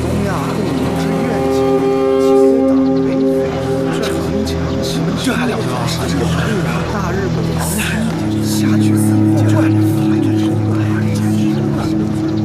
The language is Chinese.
东亚共荣之愿景，结党为匪，城墙行。这还了得啊！这个大日本皇帝。